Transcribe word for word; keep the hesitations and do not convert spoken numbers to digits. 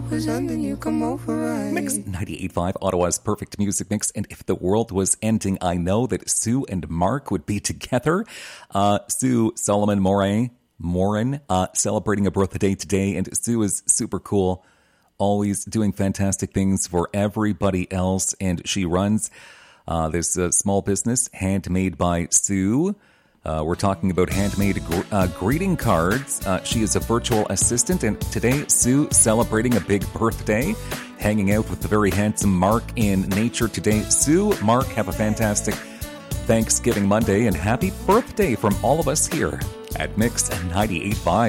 was ending, you come over right. Mix ninety-eight point five, Ottawa's perfect music mix. And if the world was ending, I know that Sue and Mark would be together. Uh, Sue Solomon Morin, Morin, uh, celebrating a birthday today. And Sue is super cool, always doing fantastic things for everybody else. And she runs uh, this uh, small business, Handmade by Sue. Uh, we're talking about handmade gr- uh, greeting cards. Uh, she is a virtual assistant, and today, Sue celebrating a big birthday, hanging out with the very handsome Mark in nature today. Sue, Mark, have a fantastic Thanksgiving Monday, and happy birthday from all of us here at Mix ninety-eight point five.